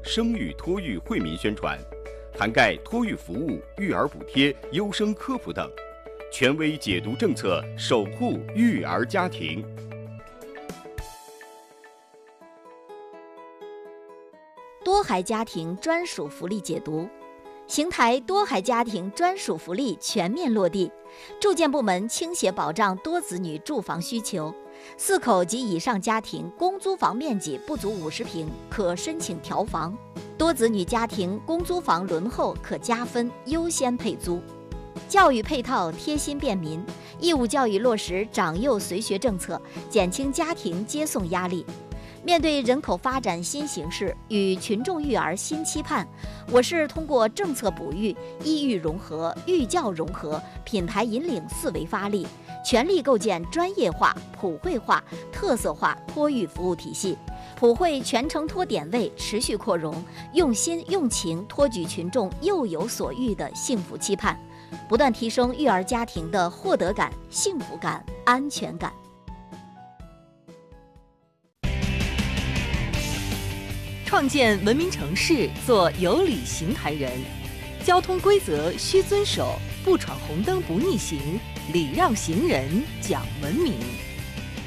生育托育惠民宣传，涵盖托育服务、育儿补贴、优生科普等，权威解读政策，守护育儿家庭。 多孩家庭专属福利解读。邢台多孩家庭专属福利全面落地，住建部门倾斜保障多子女住房需求。4口及以上家庭公租房面积不足50平可申请调房，多子女家庭公租房轮候可加分优先配租。教育配套贴心便民，义务教育落实长幼随学政策，减轻家庭接送压力。面对人口发展新形势与群众育儿新期盼，我市通过政策哺育、医育融合、育教融合、品牌引领4维发力，全力构建专业化、普惠化、特色化托育服务体系，普惠全程托点位持续扩容，用心用情托举群众幼有所育的幸福期盼，不断提升育儿家庭的获得感、幸福感、安全感。 创建文明城市，做有礼邢台人。交通规则需遵守，不闯红灯不逆行，礼让行人讲文明。